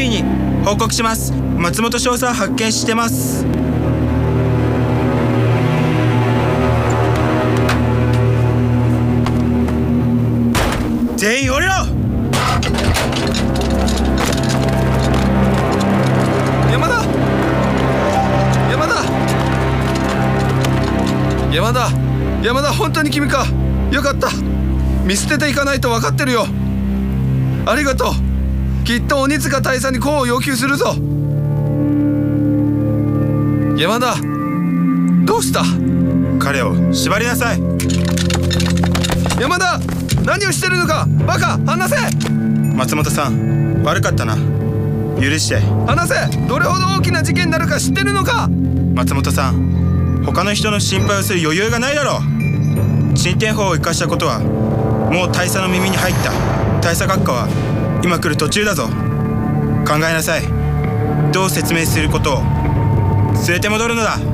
囲に報告します。松本少佐発見してます。全員降りろ。 山田本当に君か。よかった。見捨てていかないと分かってるよ。ありがとう。きっと鬼塚大佐に功を要求するぞ。山田、どうした？ 彼を縛りなさい。 山田、何をしてるのか。バカ、離せ。 松本さん、悪かったな。許して。 離せ。どれほど大きな事件になるか知ってるのか。 松本さん、他の人の心配をする余裕がないだろう。進展法を生かしたことはもう大佐の耳に入った。大佐閣下は今来る途中だぞ。考えなさい。どう説明することを連れて戻るのだ。